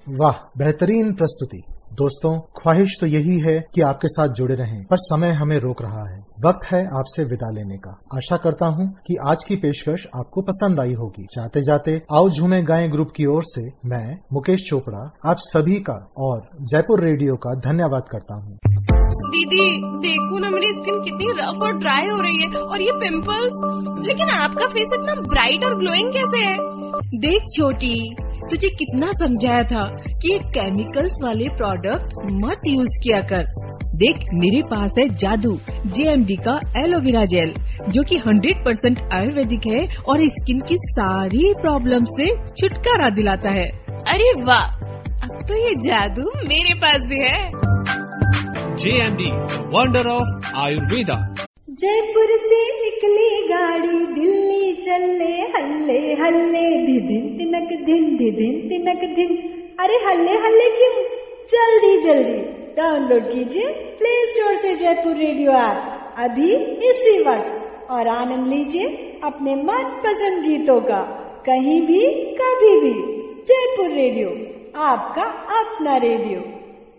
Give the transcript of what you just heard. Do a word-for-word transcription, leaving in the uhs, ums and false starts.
वाह, बेहतरीन प्रस्तुति। दोस्तों, ख्वाहिश तो यही है कि आपके साथ जुड़े रहें, पर समय हमें रोक रहा है। वक्त है आपसे विदा लेने का। आशा करता हूं कि आज की पेशकश आपको पसंद आई होगी। जाते जाते आओ झूमे गाएं ग्रुप की ओर से मैं मुकेश चोपड़ा आप सभी का और जयपुर रेडियो का धन्यवाद करता हूं। दीदी देखो ना, मेरी स्किन कितनी रफ और ड्राई हो रही है, और ये पिंपल्स। लेकिन आपका फेस इतना ब्राइट और ग्लोइंग कैसे है? देख छोटी, तुझे कितना समझाया था कि ये केमिकल्स वाले प्रोडक्ट मत यूज किया कर। देख, मेरे पास है जादू जे एम डी का एलोवेरा जेल, जो कि हंड्रेड परसेंट आयुर्वेदिक है और स्किन की सारी प्रॉब्लम से छुटकारा दिलाता है। अरे वाह, अब तो ये जादू मेरे पास भी है। जे M D, wonder of Ayurveda. Jaipur से निकली गाड़ी, दिल्ली चले हल्ले हल्ले, धिदिन तिनक धिन धिदिन तिनक धिन। अरे हल्ले हल्ले क्यों, जल्दी जल्दी डाउनलोड कीजिए प्ले स्टोर से जयपुर रेडियो ऐप अभी इसी वक्त, और आनंद लीजिए अपने मनपसंद गीतों का, कहीं भी कभी भी। जयपुर रेडियो, आपका अपना रेडियो।